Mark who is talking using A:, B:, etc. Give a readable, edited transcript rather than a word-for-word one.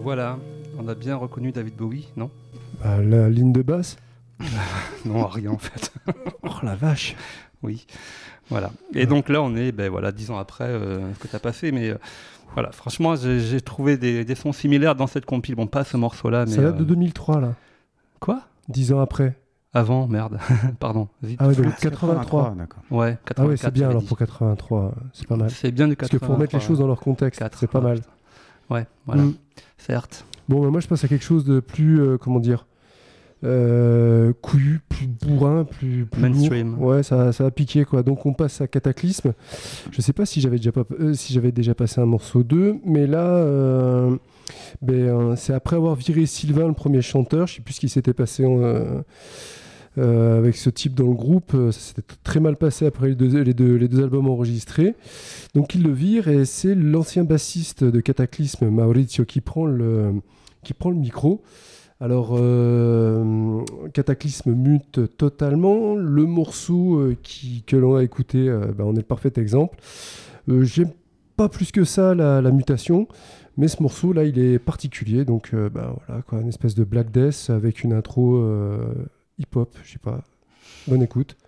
A: Voilà, on a bien reconnu David Bowie, non?
B: Bah, la ligne de basse.
A: Non, rien en fait.
B: Oh la vache.
A: Oui, voilà. Et donc là, on est 10 ans après ce que tu as passé, mais voilà, franchement, j'ai trouvé des sons similaires dans cette compile. Bon, pas ce morceau-là, mais...
B: Ça date de 2003, là.
A: Quoi?
B: 10 ans après.
A: Avant, merde. Pardon. Vite.
B: Ah ouais, donc 83.
C: D'accord.
A: Ouais, 84.
B: Ah ouais, c'est bien
A: j'avais
B: alors
A: dit.
B: pour 83, c'est pas mal.
A: C'est bien du
B: Parce
A: 83.
B: que pour mettre les choses dans leur contexte, c'est pas mal.
A: Ouais, voilà. Certes.
B: Bon, bah, moi je passe à quelque chose de plus, couillu, plus bourrin, plus
A: mainstream.
B: lourd. Ouais, ça a piqué quoi. Donc on passe à Cataclysme. Je sais pas si j'avais déjà passé un morceau 2, mais là, c'est après avoir viré Sylvain, le premier chanteur. Je sais plus ce qui s'était passé avec ce type dans le groupe. Ça s'était très mal passé après les deux albums enregistrés. Donc il le vire et c'est l'ancien bassiste de Cataclysme, Maurizio, qui prend le micro. Alors, Cataclysme mute totalement. Le morceau que l'on a écouté, on est le parfait exemple. J'aime pas plus que ça la mutation, mais ce morceau-là, il est particulier. Donc, voilà, quoi, une espèce de Black Death avec une intro hip-hop, je sais pas. Bonne écoute.